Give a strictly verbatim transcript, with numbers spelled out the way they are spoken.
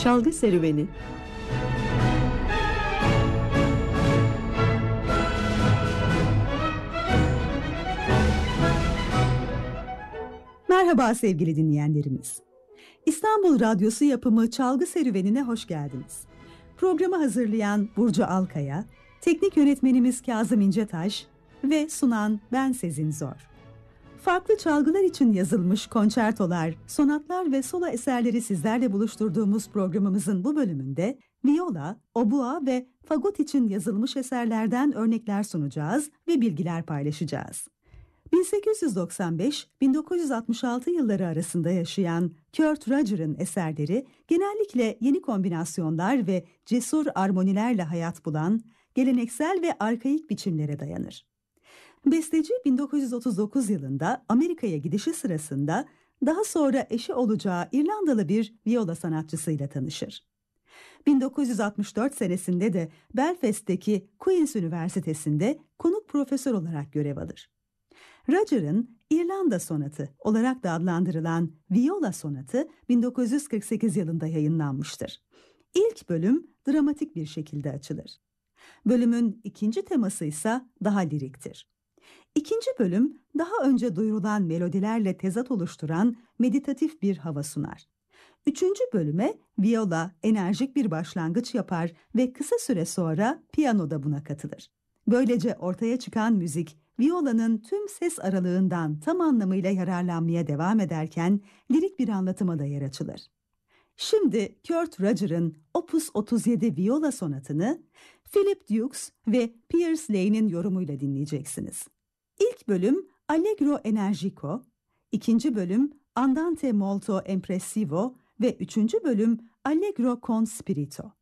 Çalgı Serüveni. Merhaba sevgili dinleyenlerimiz. İstanbul Radyosu yapımı Çalgı Serüveni'ne hoş geldiniz. Programı hazırlayan Burcu Alkaya, teknik yönetmenimiz Kazım İncetaş ve sunan ben Sezin Zor. Farklı çalgılar için yazılmış konçertolar, sonatlar ve solo eserleri sizlerle buluşturduğumuz programımızın bu bölümünde viola, obua ve fagot için yazılmış eserlerden örnekler sunacağız ve bilgiler paylaşacağız. bin sekiz yüz doksan beş - bin dokuz yüz altmış altı yılları arasında yaşayan Kurt Roger'ın eserleri genellikle yeni kombinasyonlar ve cesur armonilerle hayat bulan geleneksel ve arkaik biçimlere dayanır. Besteci bin dokuz yüz otuz dokuz yılında Amerika'ya gidişi sırasında daha sonra eşi olacağı İrlandalı bir viola sanatçısıyla tanışır. bin dokuz yüz altmış dört senesinde de Belfast'teki Queen's Üniversitesi'nde konuk profesör olarak görev alır. Roger'ın İrlanda Sonatı olarak da adlandırılan Viola Sonatı bin dokuz yüz kırk sekiz yılında yayınlanmıştır. İlk bölüm dramatik bir şekilde açılır. Bölümün ikinci teması ise daha liriktir. İkinci bölüm daha önce duyurulan melodilerle tezat oluşturan meditatif bir hava sunar. Üçüncü bölüme viola enerjik bir başlangıç yapar ve kısa süre sonra piyano da buna katılır. Böylece ortaya çıkan müzik, violanın tüm ses aralığından tam anlamıyla yararlanmaya devam ederken lirik bir anlatıma da yer açılır. Şimdi Kurt Roger'ın Opus otuz yedi Viola Sonatı'nı Philip Dukes ve Piers Lane'in yorumuyla dinleyeceksiniz. İlk bölüm Allegro Energico, ikinci bölüm Andante Molto Impressivo ve üçüncü bölüm Allegro con Spirito.